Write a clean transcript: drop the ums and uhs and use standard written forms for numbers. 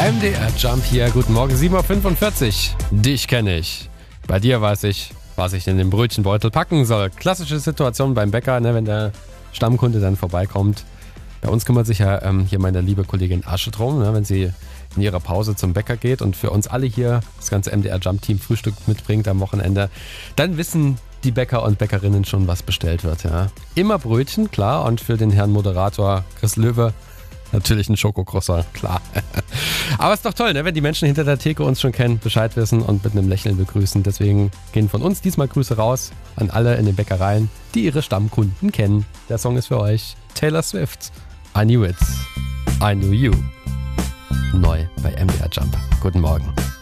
MDR Jump hier, guten Morgen, 7.45 Uhr. Dich kenne ich. Bei dir weiß ich, was ich in den Brötchenbeutel packen soll. Klassische Situation beim Bäcker, ne, wenn der Stammkunde dann vorbeikommt. Bei uns kümmert sich ja hier meine liebe Kollegin Asche drum, ne, wenn sie in ihrer Pause zum Bäcker geht und für uns alle hier das ganze MDR Jump Team Frühstück mitbringt am Wochenende. Dann wissen die Bäcker und Bäckerinnen schon, was bestellt wird. Ja. Immer Brötchen, klar, und für den Herrn Moderator Chris Löwe natürlich ein Schokocroissant, klar. Aber ist doch toll, ne, wenn die Menschen hinter der Theke uns schon kennen, Bescheid wissen und mit einem Lächeln begrüßen. Deswegen gehen von uns diesmal Grüße raus an alle in den Bäckereien, die ihre Stammkunden kennen. Der Song ist für euch Taylor Swift. I Knew It, I Knew You. Neu bei MDR Jump. Guten Morgen.